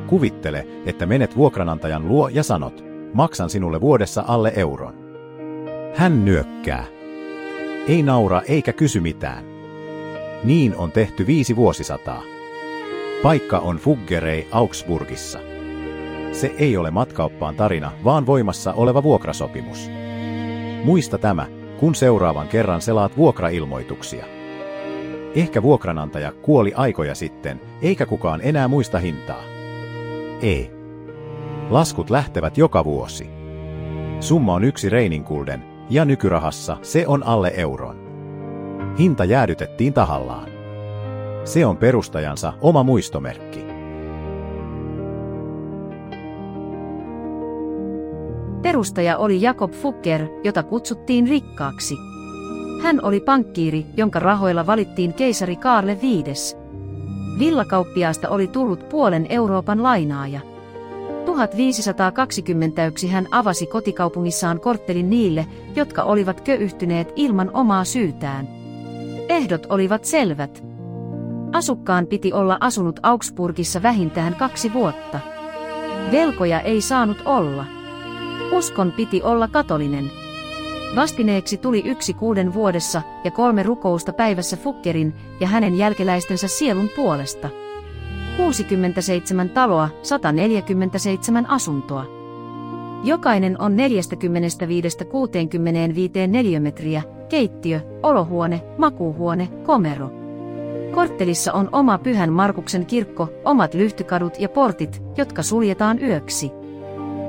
Kuvittele, että menet vuokranantajan luo ja sanot, maksan sinulle vuodessa alle euron. Hän nyökkää. Ei naura eikä kysy mitään. Niin on tehty 5 vuosisataa. Paikka on Fuggerei Augsburgissa. Se ei ole matkaoppaan tarina, vaan voimassa oleva vuokrasopimus. Muista tämä, kun seuraavan kerran selaat vuokrailmoituksia. Ehkä vuokranantaja kuoli aikoja sitten, eikä kukaan enää muista hintaa. Ei. Laskut lähtevät joka vuosi. Summa on 1 reininkulden, ja nykyrahassa se on alle euron. Hinta jäädytettiin tahallaan. Se on perustajansa oma muistomerkki. Perustaja oli Jakob Fugger, jota kutsuttiin rikkaaksi. Hän oli pankkiiri, jonka rahoilla valittiin keisari Kaarle V. Villakauppiaasta oli tullut puolen Euroopan lainaaja. 1521 hän avasi kotikaupungissaan korttelin niille, jotka olivat köyhtyneet ilman omaa syytään. Ehdot olivat selvät. Asukkaan piti olla asunut Augsburgissa vähintään 2 vuotta. Velkoja ei saanut olla. Uskon piti olla katolinen. Vastineeksi tuli 1 6 vuodessa ja 3 rukousta päivässä Fuggerin ja hänen jälkeläistensä sielun puolesta. 67 taloa, 147 asuntoa. Jokainen on 45–65 neliömetriä, keittiö, olohuone, makuuhuone, komero. Korttelissa on oma Pyhän Markuksen kirkko, omat lyhtykadut ja portit, jotka suljetaan yöksi.